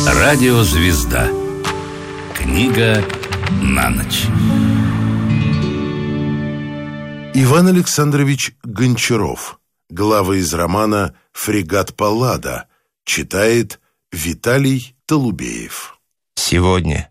Радиозвезда. Книга на ночь. Иван Александрович Гончаров. Главы из романа «Фрегат Паллада». Читает Виталий Толубеев. Сегодня,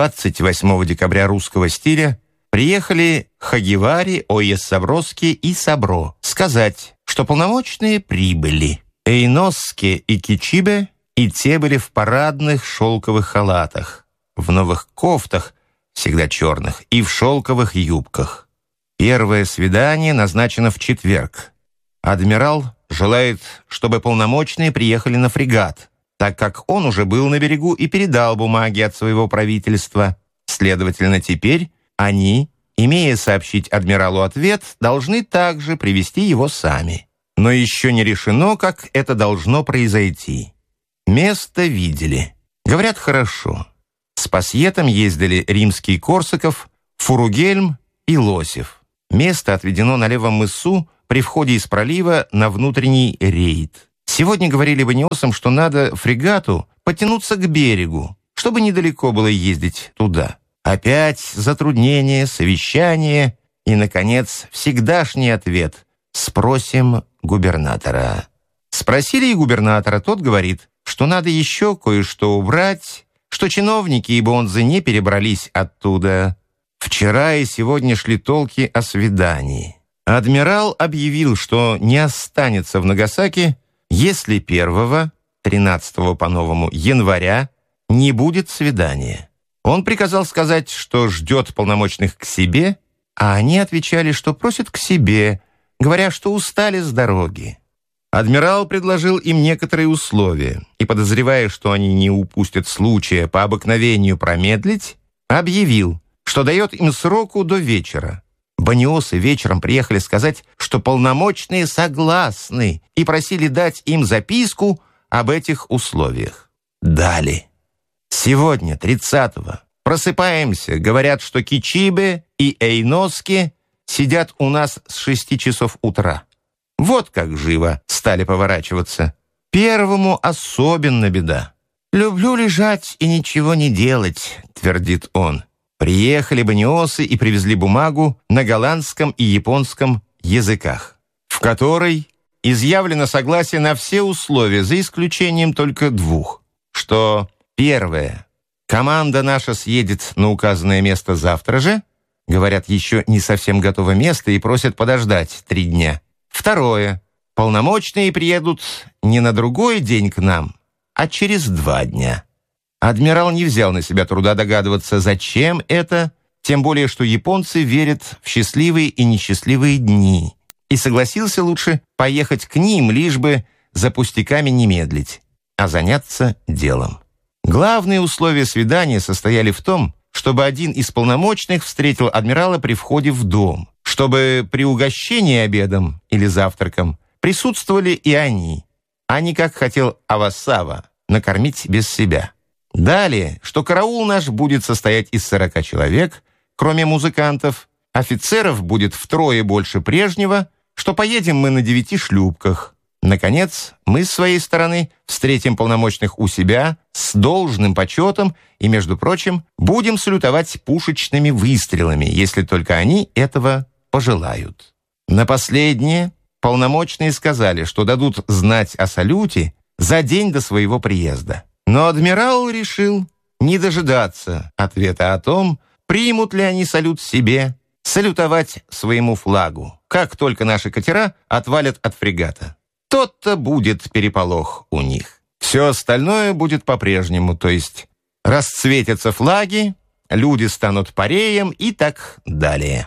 28 декабря русского стиля, приехали Хагевари, Ойес-Саброски и Сабро сказать, что полномочные прибыли. Эйноске и Кичибе и те были в парадных шелковых халатах, в новых кофтах, всегда черных, и в шелковых юбках. Первое свидание назначено в четверг. Адмирал желает, чтобы полномочные приехали на фрегат, так как он уже был на берегу и передал бумаги от своего правительства. Следовательно, теперь они, имея сообщить адмиралу ответ, должны также привезти его сами. Но еще не решено, как это должно произойти. Место видели. Говорят, хорошо. С пасьетом ездили римский Корсаков, Фуругельм и Лосев. Место отведено на левом мысу при входе из пролива на внутренний рейд. Сегодня говорили баниосам, что надо фрегату потянуться к берегу, чтобы недалеко было ездить туда. Опять затруднение, совещание и, наконец, всегдашний ответ. Спросим губернатора. Спросили и губернатора, тот говорит, что надо еще кое-что убрать, что чиновники и бонзы не перебрались оттуда. Вчера и сегодня шли толки о свидании. Адмирал объявил, что не останется в Нагасаки, если 1-го, 13-го по новому января, не будет свидания. Он приказал сказать, что ждет полномочных к себе, а они отвечали, что просят к себе, говоря, что устали с дороги. Адмирал предложил им некоторые условия, и, подозревая, что они не упустят случая по обыкновению промедлить, объявил, что дает им сроку до вечера. Баниосы вечером приехали сказать, что полномочные согласны, и просили дать им записку об этих условиях. Дали. Сегодня, 30-го, просыпаемся, говорят, что Кичибе и Эйноске сидят у нас с 6 часов утра. Вот как живо стали поворачиваться. Первому особенно беда. «Люблю лежать и ничего не делать», — твердит он. Приехали баниосы и привезли бумагу на голландском и японском языках, в которой изъявлено согласие на все условия, за исключением только 2, что первое, команда наша съедет на указанное место завтра же, говорят, еще не совсем готово место и просят подождать 3 дня. Второе, полномочные приедут не на другой день к нам, а через 2 дня. Адмирал не взял на себя труда догадываться, зачем это, тем более, что японцы верят в счастливые и несчастливые дни, и согласился лучше поехать к ним, лишь бы за пустяками не медлить, а заняться делом. Главные условия свидания состояли в том, чтобы один из полномочных встретил адмирала при входе в дом, чтобы при угощении обедом или завтраком присутствовали и они, а не, как хотел Авасава, накормить без себя. Далее, что караул наш будет состоять из 40 человек, кроме музыкантов, офицеров будет втрое больше прежнего, что поедем мы на 9 шлюпках. Наконец, мы с своей стороны встретим полномочных у себя с должным почетом и, между прочим, будем салютовать пушечными выстрелами, если только они этого пожелают. На последнее полномочные сказали, что дадут знать о салюте за день до своего приезда. Но адмирал решил не дожидаться ответа о том, примут ли они салют себе, салютовать своему флагу, как только наши катера отвалят от фрегата. Тот-то будет переполох у них. Все остальное будет по-прежнему, то есть расцветятся флаги, люди станут пареем и так далее.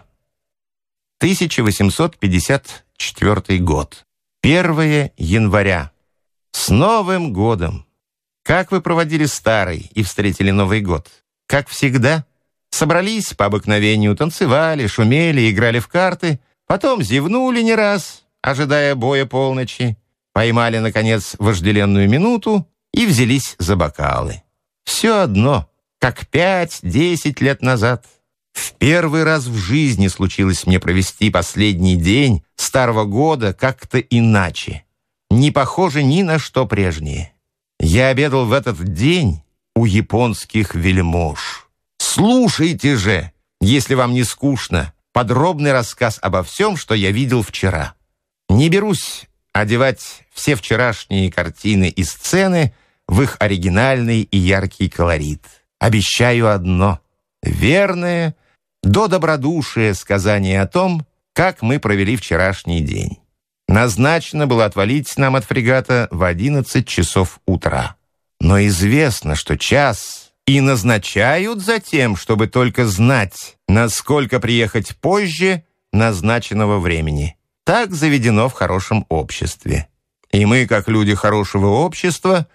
1854 год. 1 января. С Новым годом! Как вы проводили старый и встретили Новый год? Как всегда? Собрались по обыкновению, танцевали, шумели, играли в карты, потом зевнули не раз, ожидая боя полночи, поймали, наконец, вожделенную минуту и взялись за бокалы. Все одно, как 5-10 лет назад. В первый раз в жизни случилось мне провести последний день старого года как-то иначе, не похоже ни на что прежнее. Я обедал в этот день у японских вельмож. Слушайте же, если вам не скучно, подробный рассказ обо всем, что я видел вчера. Не берусь одевать все вчерашние картины и сцены в их оригинальный и яркий колорит. Обещаю одно — верное, до добродушия сказание о том, как мы провели вчерашний день. Назначено было отвалить нам от фрегата в 11 часов утра. Но известно, что час и назначают затем, чтобы только знать, насколько приехать позже назначенного времени. Так заведено в хорошем обществе. И мы, как люди хорошего общества,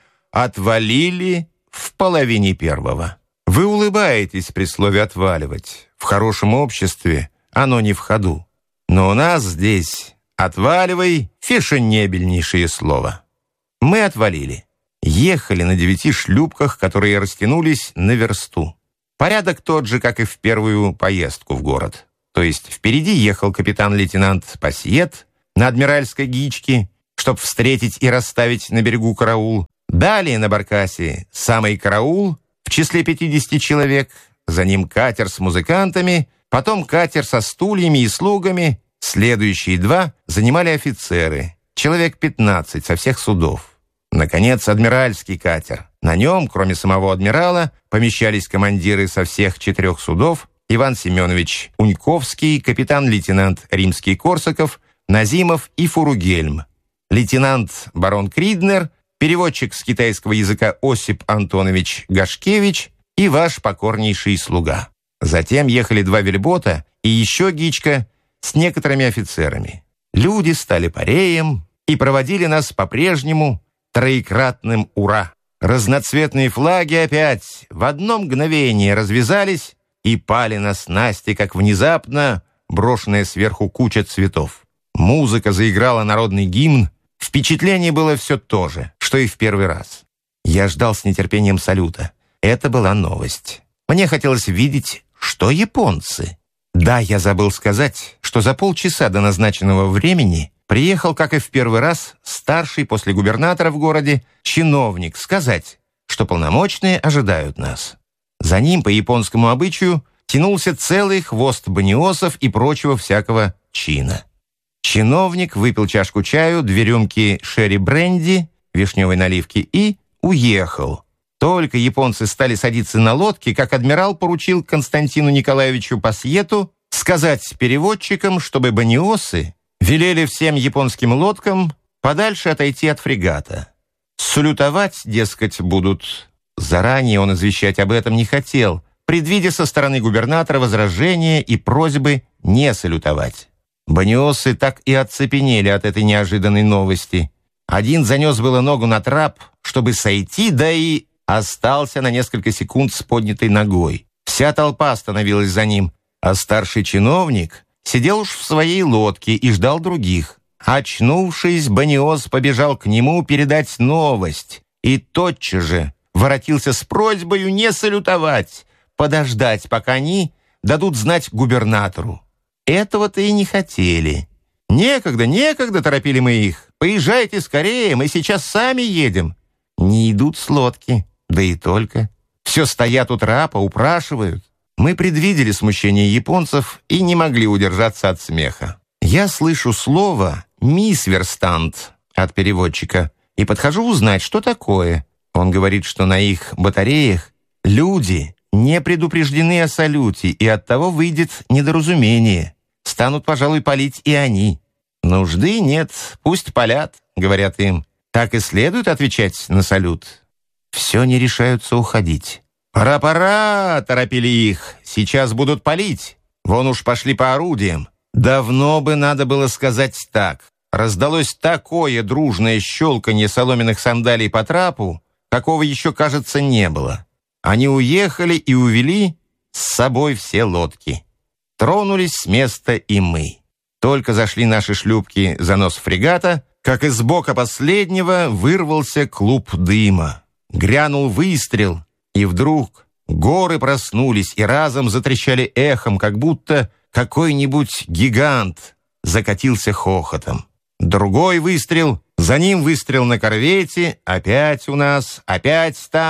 отвалили в половине первого. Вы улыбаетесь при слове «отваливать». В хорошем обществе оно не в ходу. Но у нас здесь «отваливай» — фешенебельнейшее слово. Мы отвалили. Ехали на 9 шлюпках, которые растянулись на версту. Порядок тот же, как и в первую поездку в город. То есть впереди ехал капитан-лейтенант Пассиет на адмиральской гичке, чтобы встретить и расставить на берегу караул. Далее на баркасе самый караул в числе 50 человек, за ним катер с музыкантами, потом катер со стульями и слугами. Следующие 2 занимали офицеры, человек 15 со всех судов. Наконец, адмиральский катер. На нем, кроме самого адмирала, помещались командиры со всех 4 судов: Иван Семенович Уньковский, капитан-лейтенант Римский-Корсаков, Назимов и Фуругельм, лейтенант барон Криднер, переводчик с китайского языка Осип Антонович Гашкевич и ваш покорнейший слуга. Затем ехали 2 вельбота и еще гичка с некоторыми офицерами. Люди стали пареем и проводили нас по-прежнему троекратным «Ура!». Разноцветные флаги опять в одно мгновение развязались и пали на снасти, как внезапно брошенная сверху куча цветов. Музыка заиграла народный гимн. Впечатление было все то же, что и в первый раз. Я ждал с нетерпением салюта. Это была новость. Мне хотелось видеть, что японцы. Да, я забыл сказать, что за полчаса до назначенного времени приехал, как и в первый раз, старший после губернатора в городе чиновник сказать, что полномочные ожидают нас. За ним, по японскому обычаю, тянулся целый хвост баниосов и прочего всякого чина. Чиновник выпил чашку чаю, 2 рюмки шерри-бренди, вишневой наливки и уехал. Только японцы стали садиться на лодки, как адмирал поручил Константину Николаевичу Пассиету сказать переводчикам, чтобы баниосы велели всем японским лодкам подальше отойти от фрегата. Салютовать, дескать, будут. Заранее он извещать об этом не хотел, предвидя со стороны губернатора возражения и просьбы не салютовать. Баниосы так и оцепенели от этой неожиданной новости. Один занес было ногу на трап, чтобы сойти, да и остался на несколько секунд с поднятой ногой. Вся толпа остановилась за ним, а старший чиновник сидел уж в своей лодке и ждал других. Очнувшись, баниос побежал к нему передать новость и тотчас же воротился с просьбой не салютовать, подождать, пока они дадут знать губернатору. Этого-то и не хотели. «Некогда, некогда», — торопили мы их. «Поезжайте скорее, мы сейчас сами едем». Не идут с лодки, да и только. Все стоят у трапа, упрашивают. Мы предвидели смущение японцев и не могли удержаться от смеха. Я слышу слово «мисверстант» от переводчика и подхожу узнать, что такое. Он говорит, что на их батареях люди не предупреждены о салюте, и оттого выйдет недоразумение. Станут, пожалуй, палить и они. «Нужды нет, пусть палят», — говорят им. Так и следует отвечать на салют. Все не решаются уходить. «Пора, пора!» — торопили их. «Сейчас будут палить. Вон уж пошли по орудиям». Давно бы надо было сказать так. Раздалось такое дружное щелканье соломенных сандалий по трапу, какого еще, кажется, не было. Они уехали и увели с собой все лодки. Тронулись с места и мы. Только зашли наши шлюпки за нос фрегата, как из бока последнего вырвался клуб дыма. Грянул выстрел, и вдруг горы проснулись и разом затрещали эхом, как будто какой-нибудь гигант закатился хохотом. Другой выстрел, за ним выстрел на корвете, опять у нас, опять там,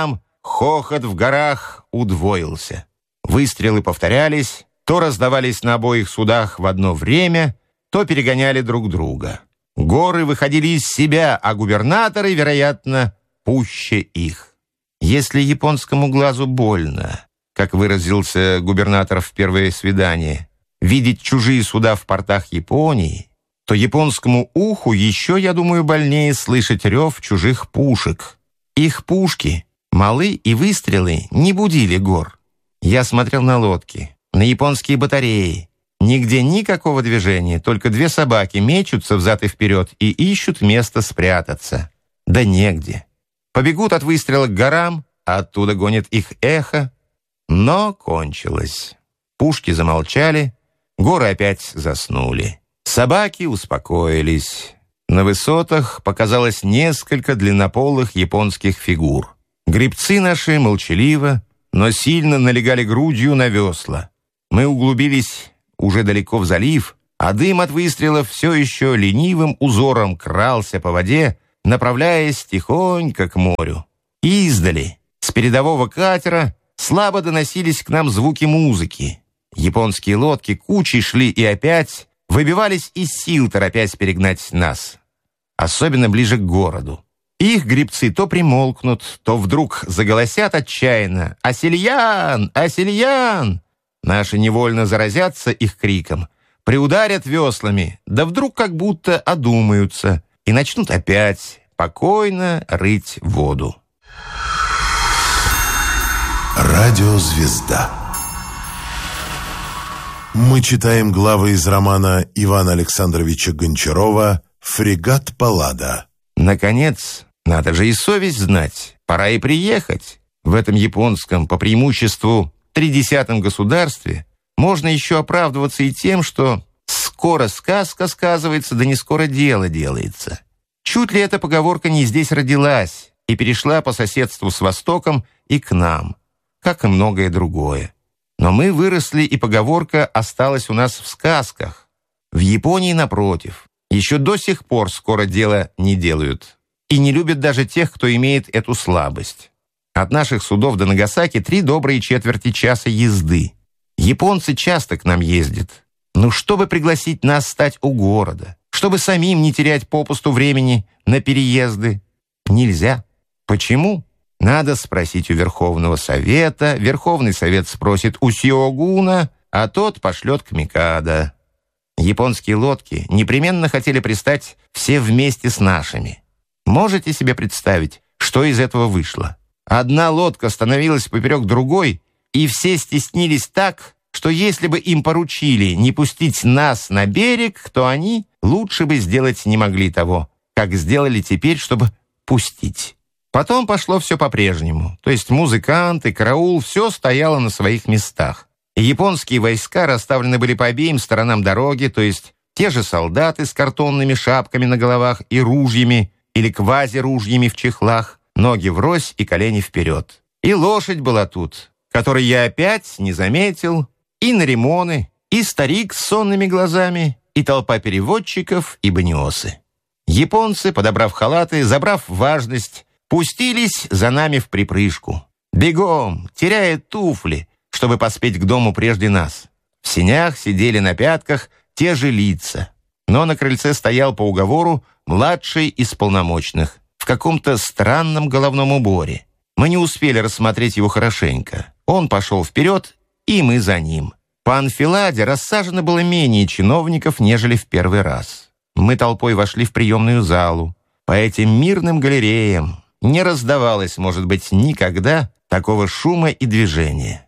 хохот в горах удвоился. Выстрелы повторялись, то раздавались на обоих судах в одно время, то перегоняли друг друга. Горы выходили из себя, а губернаторы, вероятно, пуще их. Если японскому глазу больно, как выразился губернатор в первое свидание, видеть чужие суда в портах Японии, то японскому уху еще, я думаю, больнее слышать рев чужих пушек. Их пушки, малы и выстрелы, не будили гор. Я смотрел на лодки, на японские батареи. Нигде никакого движения, только две собаки мечутся взад и вперед и ищут место спрятаться. Да негде. Побегут от выстрела к горам, а оттуда гонит их эхо. Но кончилось. Пушки замолчали, горы опять заснули. Собаки успокоились. На высотах показалось несколько длиннополых японских фигур. Гребцы наши молчаливо, но сильно налегали грудью на весла. Мы углубились уже далеко в залив, а дым от выстрелов все еще ленивым узором крался по воде, направляясь тихонько к морю. Издали, с передового катера, слабо доносились к нам звуки музыки. Японские лодки кучей шли и опять выбивались из сил, торопясь перегнать нас. Особенно ближе к городу. Их гребцы то примолкнут, то вдруг заголосят отчаянно: «Асельян! Асельян!» Наши невольно заразятся их криком, приударят веслами, да вдруг как будто одумаются и начнут опять покойно рыть воду. Радиозвезда. Мы читаем главы из романа Ивана Александровича Гончарова «Фрегат Паллада». Наконец, надо же и совесть знать, пора и приехать. В этом японском, по преимуществу, 30-м государстве можно еще оправдываться и тем, что скоро сказка сказывается, да не скоро дело делается. Чуть ли эта поговорка не здесь родилась и перешла по соседству с Востоком и к нам, как и многое другое. Но мы выросли, и поговорка осталась у нас в сказках. В Японии, напротив, еще до сих пор скоро дело не делают и не любят даже тех, кто имеет эту слабость. От наших судов до Нагасаки 3 добрые четверти часа езды. Японцы часто к нам ездят. Ну, чтобы пригласить нас стать у города, чтобы самим не терять попусту времени на переезды, нельзя. Почему? Надо спросить у Верховного Совета, Верховный Совет спросит у Сиогуна, а тот пошлет к Микадо. Японские лодки непременно хотели пристать все вместе с нашими. Можете себе представить, что из этого вышло? Одна лодка становилась поперек другой, и все стеснились так, что если бы им поручили не пустить нас на берег, то они лучше бы сделать не могли того, как сделали теперь, чтобы пустить. Потом пошло все по-прежнему, то есть музыканты, караул, все стояло на своих местах. И японские войска расставлены были по обеим сторонам дороги, то есть те же солдаты с картонными шапками на головах и ружьями или квази-ружьями в чехлах, ноги врозь и колени вперед. И лошадь была тут, которой я опять не заметил, и наримоны, и старик с сонными глазами, и толпа переводчиков, и баниосы. Японцы, подобрав халаты, забрав важность, пустились за нами в припрыжку. Бегом, теряя туфли, чтобы поспеть к дому прежде нас. В сенях сидели на пятках те же лица, но на крыльце стоял по уговору младший из полномочных в каком-то странном головном уборе. Мы не успели рассмотреть его хорошенько. Он пошел вперед, и мы за ним. По анфиладе рассажено было менее чиновников, нежели в первый раз. Мы толпой вошли в приемную залу. По этим мирным галереям не раздавалось, может быть, никогда такого шума и движения.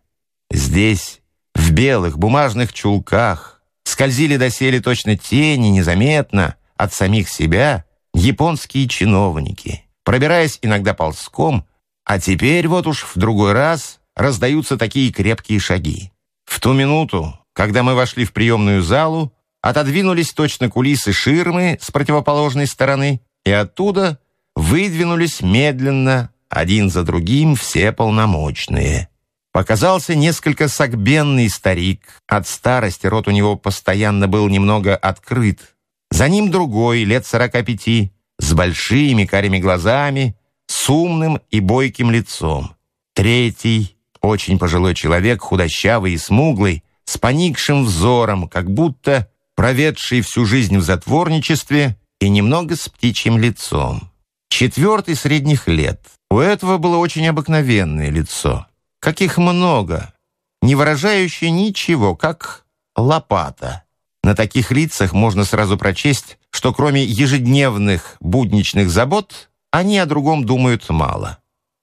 Здесь, в белых бумажных чулках, скользили доселе точно тени незаметно от самих себя японские чиновники, пробираясь иногда ползком, а теперь вот уж в другой раз раздаются такие крепкие шаги. В ту минуту, когда мы вошли в приемную залу, отодвинулись точно кулисы ширмы с противоположной стороны, и оттуда выдвинулись медленно, один за другим, все полномочные. Показался несколько согбенный старик. От старости рот у него постоянно был немного открыт. За ним другой, лет 45, с большими карими глазами, с умным и бойким лицом. Третий, очень пожилой человек, худощавый и смуглый, с поникшим взором, как будто проведший всю жизнь в затворничестве и немного с птичьим лицом. Четвертый средних лет. У этого было очень обыкновенное лицо, каких много, не выражающее ничего, как лопата. На таких лицах можно сразу прочесть, что кроме ежедневных будничных забот, они о другом думают мало.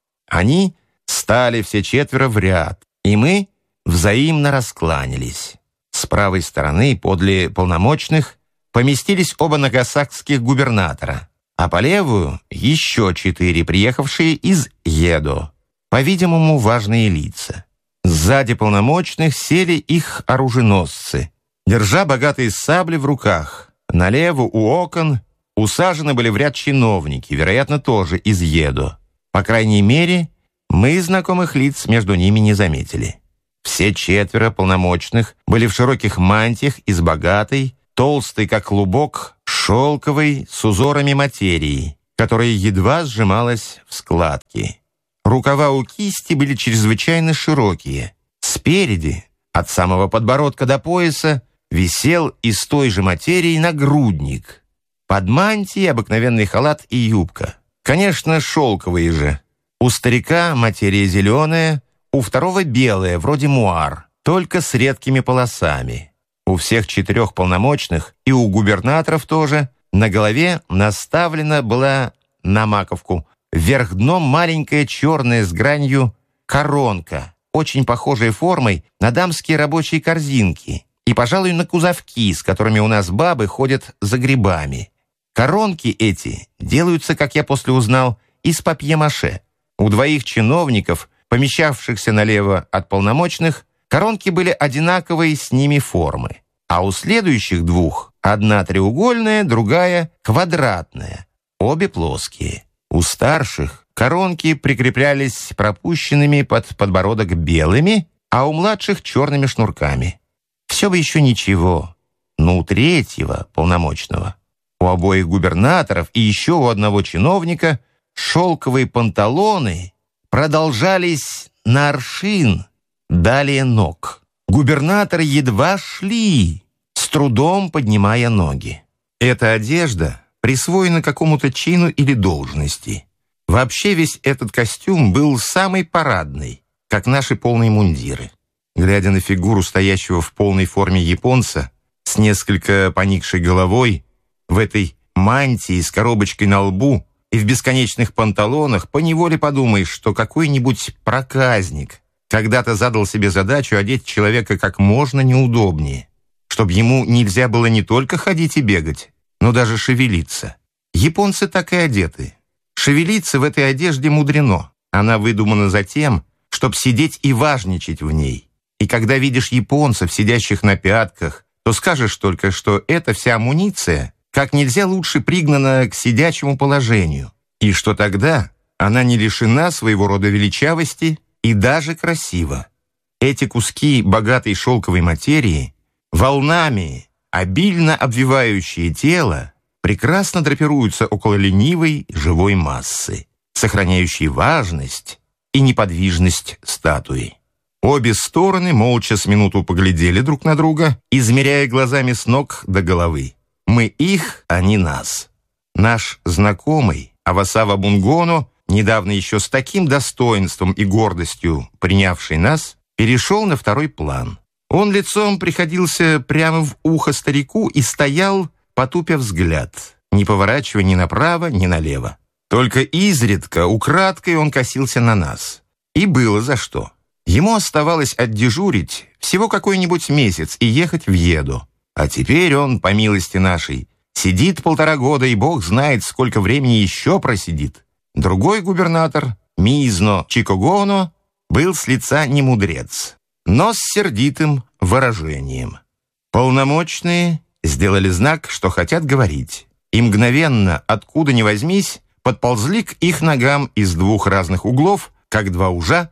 Они стали все четверо в ряд, и мы взаимно раскланялись. С правой стороны, подле полномочных, поместились оба нагасакских губернатора, а по левую еще 4 приехавшие из Едо, по-видимому, важные лица. Сзади полномочных сели их оруженосцы, держа богатые сабли в руках. Налево у окон усажены были в ряд чиновники, вероятно, тоже из Едо. По крайней мере, мы знакомых лиц между ними не заметили. Все 4 полномочных были в широких мантиях из богатой, толстой, как клубок, шелковой с узорами материи, которая едва сжималась в складки. Рукава у кисти были чрезвычайно широкие. Спереди, от самого подбородка до пояса, висел из той же материи нагрудник. Под мантией обыкновенный халат и юбка. Конечно, шелковые же. У старика материя зеленая, у второго белая, вроде муар, только с редкими полосами. У всех 4 полномочных и у губернаторов тоже на голове наставлена была на маковку вверх дном маленькая черная с гранью коронка, очень похожая формой на дамские рабочие корзинки и, пожалуй, на кузовки, с которыми у нас бабы ходят за грибами. Коронки эти делаются, как я после узнал, из папье-маше. У 2 чиновников, помещавшихся налево от полномочных, коронки были одинаковой с ними формы, а у следующих 2 одна треугольная, другая квадратная, обе плоские. У старших коронки прикреплялись пропущенными под подбородок белыми, а у младших черными шнурками. Все бы еще ничего, но у 3-го полномочного, у обоих губернаторов и еще у одного чиновника шелковые панталоны продолжались на аршин далее ног. Губернаторы едва шли, с трудом поднимая ноги. Эта одежда присвоена какому-то чину или должности. Вообще весь этот костюм был самый парадный, как наши полные мундиры. Глядя на фигуру стоящего в полной форме японца с несколько поникшей головой, в этой мантии с коробочкой на лбу и в бесконечных панталонах, поневоле подумаешь, что какой-нибудь проказник когда-то задал себе задачу одеть человека как можно неудобнее, чтобы ему нельзя было не только ходить и бегать, но даже шевелиться. Японцы так и одеты. Шевелиться в этой одежде мудрено. Она выдумана за тем, чтобы сидеть и важничать в ней. И когда видишь японцев, сидящих на пятках, то скажешь только, что эта вся амуниция как нельзя лучше пригнана к сидячему положению, и что тогда она не лишена своего рода величавости и даже красива. Эти куски богатой шелковой материи, волнами, обильно обвивающие тело, прекрасно драпируются около ленивой живой массы, сохраняющей важность и неподвижность статуи. Обе стороны молча с минуту поглядели друг на друга, измеряя глазами с ног до головы. Мы их, они нас. Наш знакомый Авасава Бунгоно, недавно еще с таким достоинством и гордостью принявший нас, перешел на второй план. Он лицом приходился прямо в ухо старику и стоял, потупя взгляд, не поворачивая ни направо, ни налево. Только изредка, украдкой он косился на нас. И было за что. Ему оставалось отдежурить всего какой-нибудь месяц и ехать в Едо. А теперь он, по милости нашей, сидит 1,5 года, и бог знает, сколько времени еще просидит. Другой губернатор, Мизно Чикогоно, был с лица не мудрец, но с сердитым выражением. Полномочные сделали знак, что хотят говорить, и мгновенно, откуда ни возьмись, подползли к их ногам из 2 разных углов, как 2 ужа,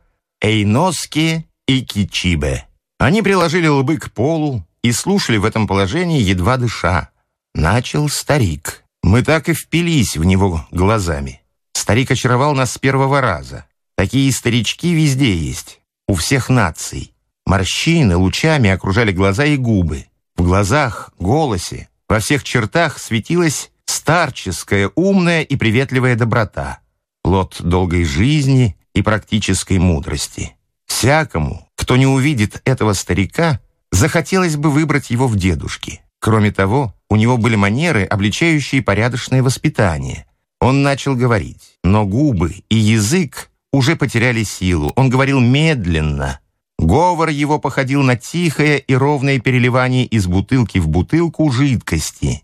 Эйноски и Кичибе. Они приложили лбы к полу и слушали в этом положении, едва дыша. Начал старик. Мы так и впились в него глазами. Старик очаровал нас с первого раза. Такие старички везде есть, у всех наций. Морщины лучами окружали глаза и губы. В глазах, голосе, во всех чертах светилась старческая, умная и приветливая доброта, плод долгой жизни и практической мудрости. Всякому, кто не увидит этого старика, захотелось бы выбрать его в дедушки. Кроме того, у него были манеры, обличающие порядочное воспитание. Он начал говорить, но губы и язык уже потеряли силу. Он говорил медленно. Говор его походил на тихое и ровное переливание из бутылки в бутылку жидкости.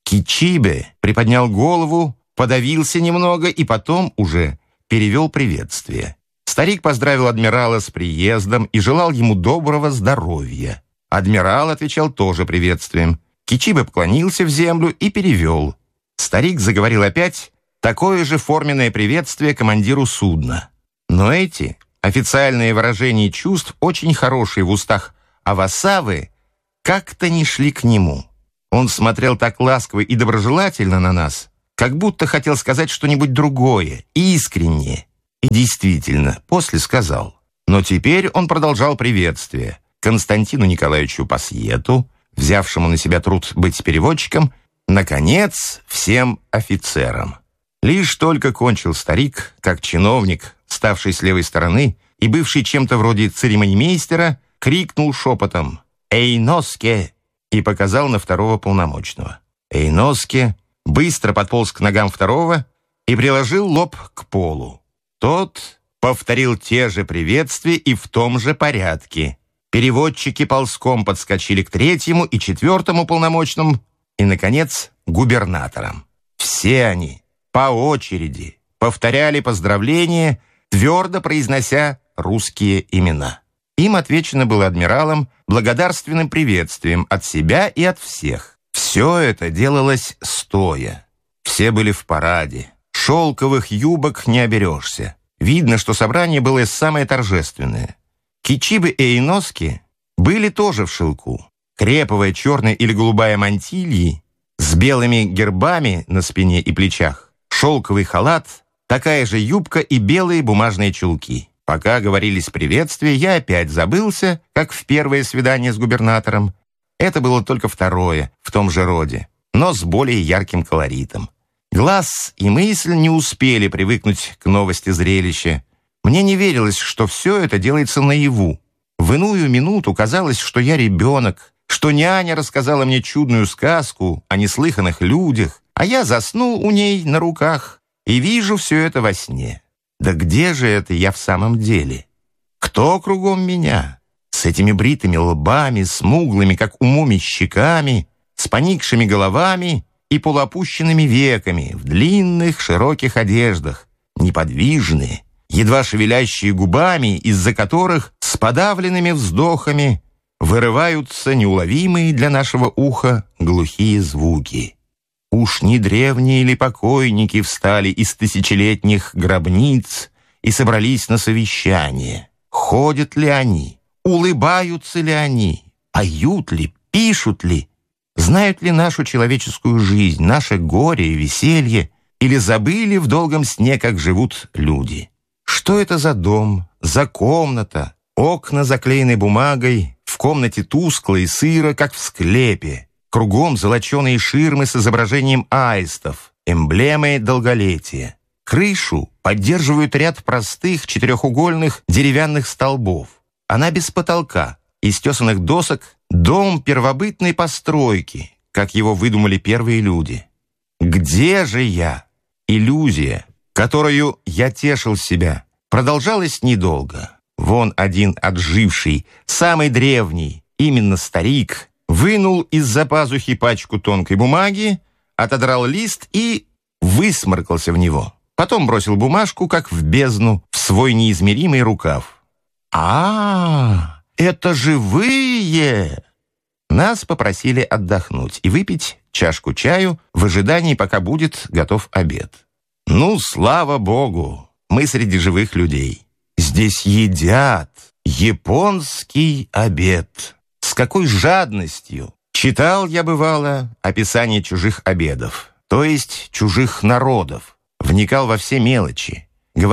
Кичибе приподнял голову, подавился немного и потом уже перевел приветствие. Старик поздравил адмирала с приездом и желал ему доброго здоровья. Адмирал отвечал тоже приветствием. Кичибе поклонился в землю и перевел. Старик заговорил опять такое же форменное приветствие командиру судна. Но эти официальные выражения чувств, очень хорошие в устах Авасавы, как-то не шли к нему. Он смотрел так ласково и доброжелательно на нас, как будто хотел сказать что-нибудь другое, искреннее. И действительно, после сказал. Но теперь он продолжал приветствие Константину Николаевичу Пасьету, взявшему на себя труд быть переводчиком, наконец, всем офицерам. Лишь только кончил старик, как чиновник, ставший с левой стороны и бывший чем-то вроде церемонимейстера, крикнул шепотом «Эйноске!» и показал на второго полномочного. Эйноске быстро подполз к ногам второго и приложил лоб к полу. Тот повторил те же приветствия и в том же порядке. Переводчики ползком подскочили к третьему и четвертому полномочным и, наконец, губернаторам. Все они по очереди повторяли поздравления, твердо произнося русские имена. Им отвечено было адмиралом благодарственным приветствием от себя и от всех. Все это делалось стоя. Все были в параде. Шелковых юбок не оберешься. Видно, что собрание было самое торжественное. Кичибе и Эйноски были тоже в шелку. Креповая черная или голубая мантильи с белыми гербами на спине и плечах, шелковый халат, такая же юбка и белые бумажные чулки. Пока говорились приветствия, я опять забылся, как в первое свидание с губернатором. Это было только второе, в том же роде, но с более ярким колоритом. Глаз и мысль не успели привыкнуть к новости зрелища. Мне не верилось, что все это делается наяву. В иную минуту казалось, что я ребенок, что няня рассказала мне чудную сказку о неслыханных людях, а я заснул у ней на руках и вижу все это во сне. Да где же это я в самом деле? Кто кругом меня? С этими бритыми лбами, смуглыми, как у мумий, щеками, с поникшими головами и полуопущенными веками, в длинных широких одеждах, неподвижные, едва шевелящие губами, из-за которых с подавленными вздохами вырываются неуловимые для нашего уха глухие звуки. Уж не древние ли покойники встали из тысячелетних гробниц и собрались на совещание? Ходят ли они? Улыбаются ли они? Поют ли? Пишут ли? Знают ли нашу человеческую жизнь, наше горе и веселье? Или забыли в долгом сне, как живут люди? Что это за дом, за комната? Окна заклеены бумагой, в комнате тускло и сыро, как в склепе. Кругом золоченые ширмы с изображением аистов, эмблемой долголетия. Крышу поддерживают ряд простых четырехугольных деревянных столбов. Она без потолка, из тесаных досок, дом первобытной постройки, как его выдумали первые люди. Где же я? Иллюзия, которую я тешил себя, продолжалась недолго. Вон один отживший, самый древний, именно старик, вынул из-за пазухи пачку тонкой бумаги, отодрал лист и высморкался в него. Потом бросил бумажку, как в бездну, в свой неизмеримый рукав. Это живые! Нас попросили отдохнуть и выпить чашку чаю в ожидании, пока будет готов обед. Ну, слава богу, мы среди живых людей. Здесь едят японский обед. С какой жадностью! Читал я, бывало, описание чужих обедов, то есть чужих народов, вникал во все мелочи, говорил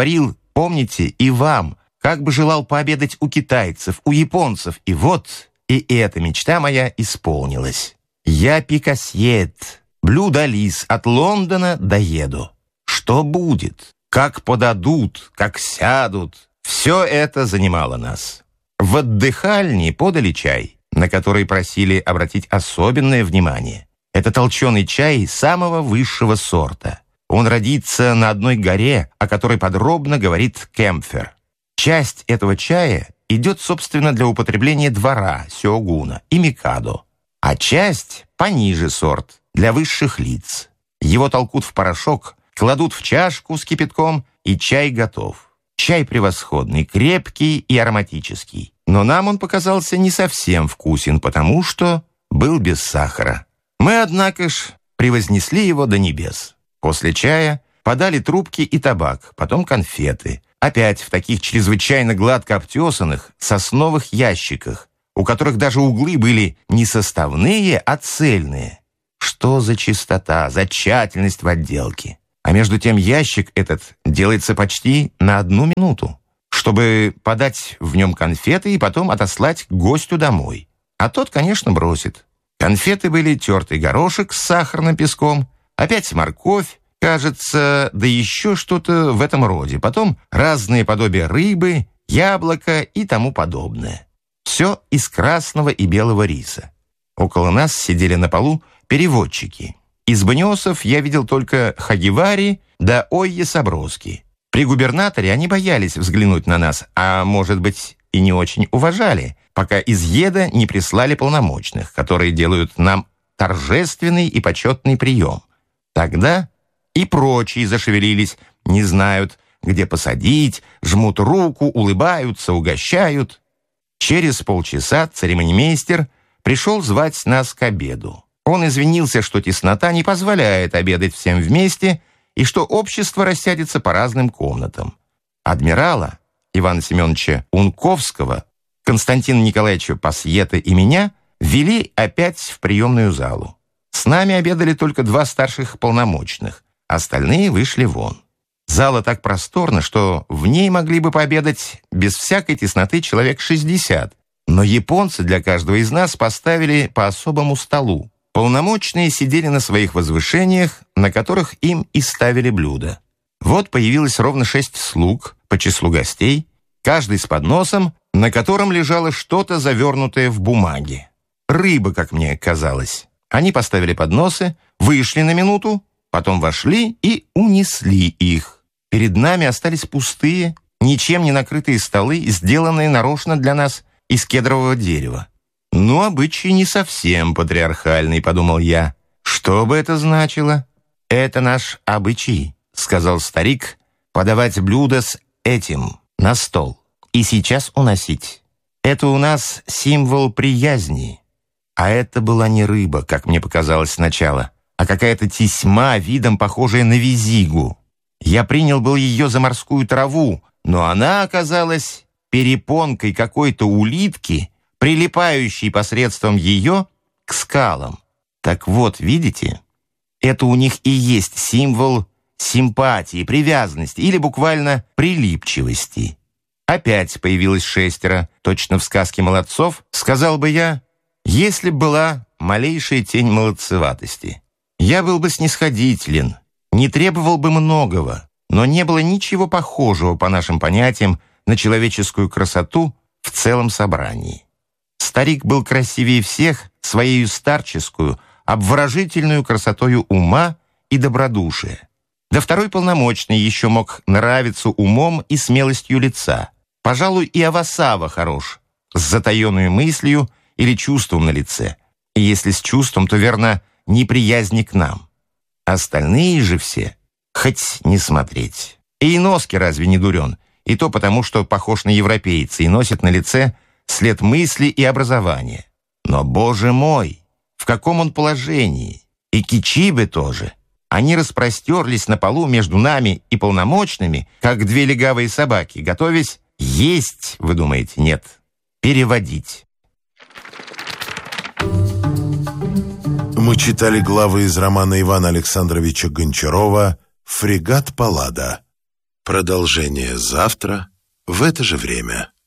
помните, и вам, как бы желал пообедать у китайцев, у японцев, и вот, и эта мечта моя исполнилась. Я пикасьет, блюдо-лис, от Лондона доеду. Что будет? Как подадут, как сядут? Все это занимало нас. В отдыхальне подали чай, на который просили обратить особенное внимание. Это толченый чай самого высшего сорта. Он родится на одной горе, о которой подробно говорит Кемпфер. Часть этого чая идет, собственно, для употребления двора, сёгуна и микадо, а часть пониже сорт, для высших лиц. Его толкут в порошок, кладут в чашку с кипятком, и чай готов. Чай превосходный, крепкий и ароматический. Но нам он показался не совсем вкусен, потому что был без сахара. Мы, однако ж, превознесли его до небес. После чая подали трубки и табак, потом конфеты. Опять в таких чрезвычайно гладко обтесанных сосновых ящиках, у которых даже углы были не составные, а цельные. Что за чистота, за тщательность в отделке. А между тем ящик этот делается почти на 1 минуту, чтобы подать в нем конфеты и потом отослать к гостю домой. А тот, конечно, бросит. Конфеты были тертый горошек с сахарным песком, опять морковь, кажется, да еще что-то в этом роде. Потом разные подобия рыбы, яблоко и тому подобное. Все из красного и белого риса. Около нас сидели на полу переводчики. Из бнёсов я видел только Хагивари да Ойе Саброски. При губернаторе они боялись взглянуть на нас, а, может быть, и не очень уважали, пока из Еда не прислали полномочных, которые делают нам торжественный и почетный прием. Тогда и прочие зашевелились, не знают, где посадить, жмут руку, улыбаются, угощают. Через полчаса церемонимейстер пришел звать нас к обеду. Он извинился, что теснота не позволяет обедать всем вместе и что общество рассядется по разным комнатам. Адмирала Ивана Семеновича Унковского, Константина Николаевича Пасьета и меня ввели опять в приемную залу. С нами обедали только 2 старших полномочных, остальные вышли вон. Зала так просторна, что в ней могли бы пообедать без всякой тесноты человек 60, но японцы для каждого из нас поставили по особому столу. Полномочные сидели на своих возвышениях, на которых им и ставили блюда. Вот появилось ровно 6 слуг по числу гостей, каждый с подносом, на котором лежало что-то завернутое в бумаге. Рыба, как мне казалось. Они поставили подносы, вышли на минуту, потом вошли и унесли их. Перед нами остались пустые, ничем не накрытые столы, сделанные нарочно для нас из кедрового дерева. «Ну, обычай не совсем патриархальный», — подумал я. «Что бы это значило?» «Это наш обычай», — сказал старик, «подавать блюдо с этим на стол и сейчас уносить. Это у нас символ приязни». А это была не рыба, как мне показалось сначала, а какая-то тесьма, видом похожая на визигу. Я принял был ее за морскую траву, но она оказалась перепонкой какой-то улитки, прилипающей посредством ее к скалам. Так вот, видите, это у них и есть символ симпатии, привязанности или буквально прилипчивости. Опять появилось 6, точно в сказке молодцов, сказал бы я, если б была малейшая тень молодцеватости. Я был бы снисходителен, не требовал бы многого, но не было ничего похожего по нашим понятиям на человеческую красоту в целом собрании. Старик был красивее всех своей старческую, обворожительную красотою ума и добродушия. Да второй полномочный еще мог нравиться умом и смелостью лица. Пожалуй, и Авасава хорош, с затаенной мыслью или чувством на лице. И если с чувством, то, верно, неприязни к нам. Остальные же все, хоть не смотреть. И Иноски разве не дурен? И то потому, что похож на европейца и носит на лице след мысли и образования. Но, боже мой, в каком он положении? И Кичибе тоже. Они распростерлись на полу между нами и полномочными, как 2 легавые собаки, готовясь есть, вы думаете, нет, переводить. Мы читали главы из романа Ивана Александровича Гончарова «Фрегат Паллада». Продолжение завтра в это же время.